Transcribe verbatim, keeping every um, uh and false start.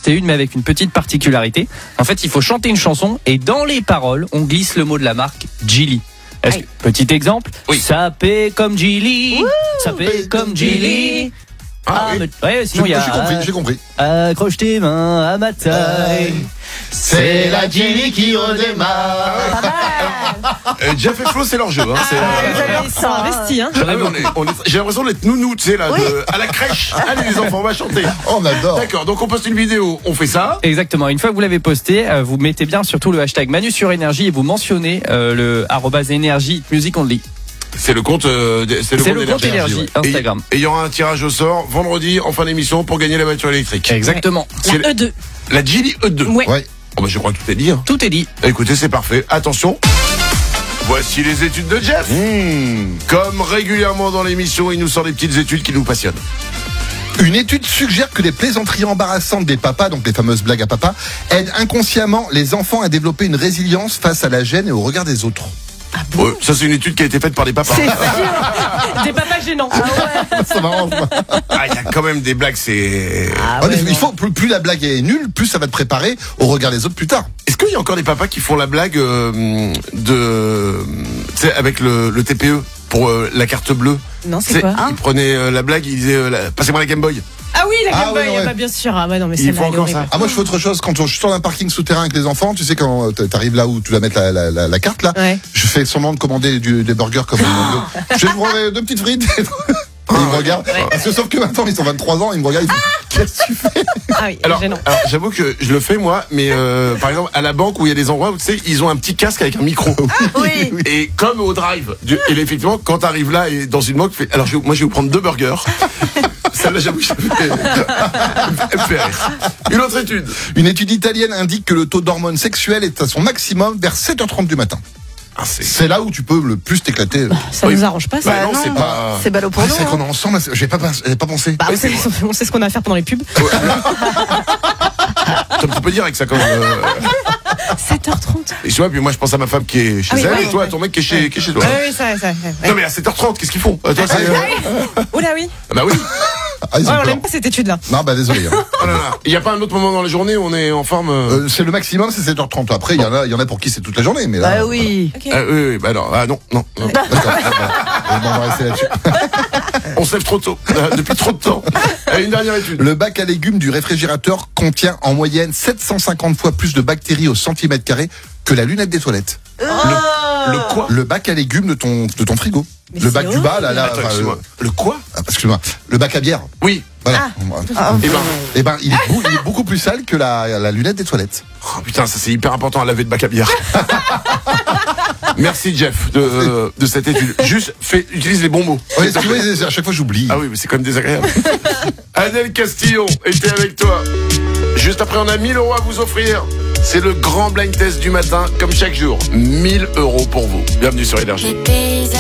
apporter une, mais avec une petite particularité. En fait, il faut chanter une chanson et dans les paroles, on glisse le mot de la marque Geely. Est-ce que, petit exemple, oui. Ça paie comme Geely, ça paie comme Geely. Ah, oui. mais, ouais, sinon il y a. J'ai compris, j'ai compris. Accroche tes mains à ma taille. C'est la Geely qui redémarre. Euh, Jeff et Flo, c'est leur jeu. Hein. C'est, euh, Ils sont investis, hein. Ah, mais on est, on est, j'ai l'impression d'être nounou, tu sais, là, Oui. de, à la crèche. Allez, les enfants, on va chanter. Oh, on adore. D'accord, donc on poste une vidéo, on fait ça. Exactement. Une fois que vous l'avez posté, euh, vous mettez bien surtout le hashtag Manu sur énergie et vous mentionnez euh, le arobase énergie music only. C'est le compte, euh, c'est le C'est compte le compte d'énergie. énergie Ouais. Instagram. Et il y aura un tirage au sort vendredi en fin d'émission pour gagner la voiture électrique. Exactement. C'est La E deux. la Geely E deux. Ouais. Ouais. Oh bah je crois que tout est dit. Hein. Tout est dit. Écoutez, c'est parfait. Attention. Voici les études de Jeff. Mmh. Comme régulièrement dans l'émission, il nous sort des petites études qui nous passionnent. Une étude suggère que les plaisanteries embarrassantes des papas, donc les fameuses blagues à papa, aident inconsciemment les enfants à développer une résilience face à la gêne et au regard des autres. Ah bon? Ouais, ça c'est une étude qui a été faite par des papas. C'est sûr. Des papas gênants. Ah ouais. C'est marrant. Ah, il y a quand même des blagues, c'est... Ah Ouais, ouais, mais il faut, plus, plus la blague est nulle, plus ça va te préparer au regard des autres plus tard. Est-ce qu'il y a encore des papas qui font la blague euh, de... Tu sais, avec le, le T P E pour euh, la carte bleue? Non, Tu sais, c'est quoi? ils prenaient euh, la blague, ils disaient euh, la- passez-moi la Game Boy. Ah oui, la Ah Game Boy, ouais, ouais. bah, bien sûr. Ah ouais, non, mais Il c'est faut encore horrible. ça. Ah, moi je fais autre chose quand je suis dans un parking souterrain avec les enfants, tu sais quand t'arrives là où tu dois mettre la, la, la, la carte là, Ouais. je fais semblant de commander du, des burgers comme oh je vais vous prendre deux petites frites. Et ils me regardent. Parce que sauf que maintenant ils ont vingt-trois ans, ils me regardent, ils font qu'est-ce que tu fais? Ah oui, Alors, gênant. alors j'avoue que je le fais moi, mais euh, par exemple à la banque où il y a des endroits où tu sais ils ont un petit casque avec un micro. Oui. Et comme au drive, du- et effectivement quand t'arrives là et dans une banque, tu fais, alors je- moi je vais vous prendre deux burgers. Celle-là j'avoue que ça me fait, elle me fait rire. Une autre étude. Une étude italienne indique que le taux d'hormones sexuelles est à son maximum vers sept heures trente du matin. Ah, c'est... C'est là où tu peux le plus t'éclater. Ça Oui. nous arrange pas, ça. Bah non, c'est pas... C'est ballot pour Ah, nous. c'est hein. qu'on est ensemble, j'ai pas, j'ai pas pensé. Bah, on sait, on sait ce qu'on a à faire pendant les pubs. C'est un petit peu direct ça quand même. euh. sept heures trente. Et tu vois, puis moi je pense à ma femme qui est chez Ah oui, elle ouais, et toi ouais. à ton mec qui est chez, qui est chez toi. Oui, oui, ça, ça. Ouais. Non mais à sept heures trente, qu'est-ce qu'ils font? Euh, toi, c'est, euh, Oula, oui. ah bah oui. Ah, ils ont Ouais, on peur. l'aime pas cette étude-là. Non, bah désolé. hein. Oh là là. Il n'y a pas un autre moment dans la journée où on est en forme euh... Euh, c'est le maximum, c'est sept heures trente. Après, il y en a, il y en a pour qui c'est toute la journée, mais là. Bah oui. Ok. Ah, oui, oui, bah non, ah non, non. non. D'accord. Voilà. Bon, on va rester là-dessus. On se lève trop tôt, euh, depuis trop de temps. Allez, une dernière étude. Le bac à légumes du réfrigérateur contient en moyenne sept cent cinquante fois plus de bactéries au centimètre carré que la lunette des toilettes. Le quoi? Le bac à légumes de ton, de ton frigo. Mais le c'est bac du bas, là, là. Attends, enfin, excuse-moi. euh, Le quoi? ah, excuse-moi. Le bac à bière. Oui. Voilà. Eh ben, Eh ben, il est, beau- il est beaucoup plus sale que la, la lunette des toilettes. oh, putain, ça c'est hyper important à laver de bac à bière. Merci Jeff de, de cette étude. Juste, fais, utilise les bons mots. Oui, parce que, oui, à chaque fois, j'oublie. Ah oui, mais c'est quand même désagréable. Adèle Castillon était avec toi. Juste après, on a mille euros à vous offrir. C'est le grand blind test du matin, comme chaque jour. mille euros pour vous. Bienvenue sur Énergie.